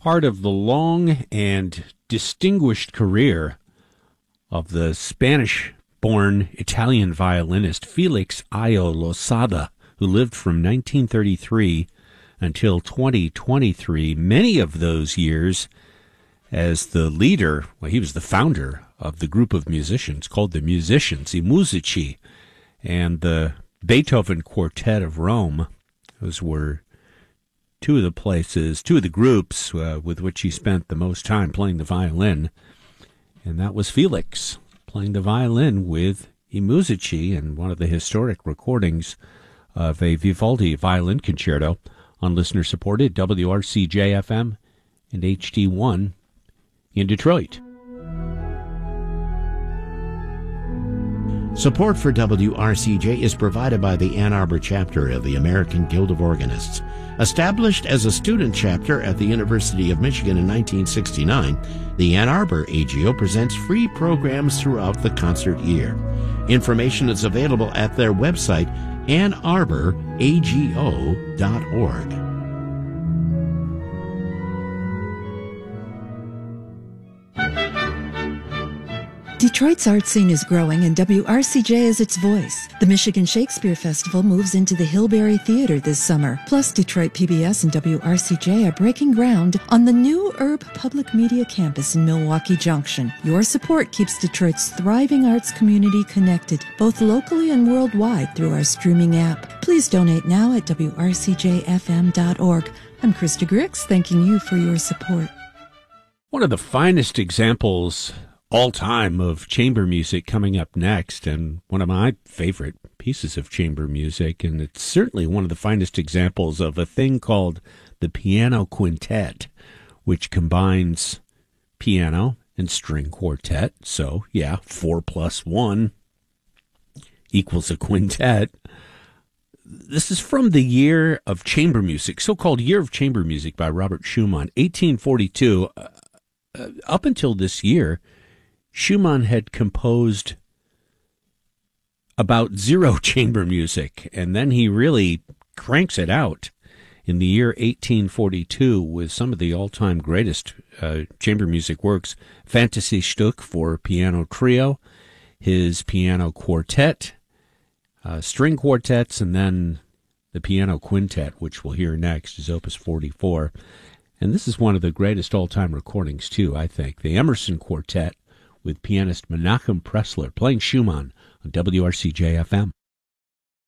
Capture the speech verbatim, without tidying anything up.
part of the long and distinguished career of the Spanish-born Italian violinist Felix Ayo Losada, who lived from nineteen thirty-three until twenty twenty-three, many of those years as the leader, well, he was the founder of the group of musicians called the Musicians, I Musici, and the Beethoven Quartet of Rome. Those were two of the places, two of the groups uh, with which he spent the most time playing the violin. And that was Felix playing the violin with I Musici in one of the historic recordings of a Vivaldi violin concerto on listener-supported W R C J F M and H D one in Detroit. Support for W R C J is provided by the Ann Arbor chapter of the American Guild of Organists. Established as a student chapter at the University of Michigan in nineteen sixty-nine, the Ann Arbor A G O presents free programs throughout the concert year. Information is available at their website, ann arbor a g o dot org. Detroit's art scene is growing, and W R C J is its voice. The Michigan Shakespeare Festival moves into the Hillberry Theater this summer. Plus, Detroit P B S and W R C J are breaking ground on the new Urb Public Media Campus in Milwaukee Junction. Your support keeps Detroit's thriving arts community connected, both locally and worldwide, through our streaming app. Please donate now at w r c j f m dot org. I'm Krista Grix, thanking you for your support. One of the finest examples all time of chamber music coming up next, and one of my favorite pieces of chamber music, and it's certainly one of the finest examples of a thing called the piano quintet, which combines piano and string quartet. So, yeah, four plus one equals a quintet. This is from the Year of Chamber Music, so-called Year of Chamber Music by Robert Schumann, eighteen forty-two. Uh, uh, up until this year, Schumann had composed about zero chamber music, and then he really cranks it out in the year eighteen forty-two with some of the all-time greatest uh, chamber music works, Fantasy Stück for piano trio, his piano quartet, uh, string quartets, and then the piano quintet, which we'll hear next, is Opus forty-four. And this is one of the greatest all-time recordings, too, I think, the Emerson Quartet, with pianist Menachem Pressler playing Schumann on W R C J F M.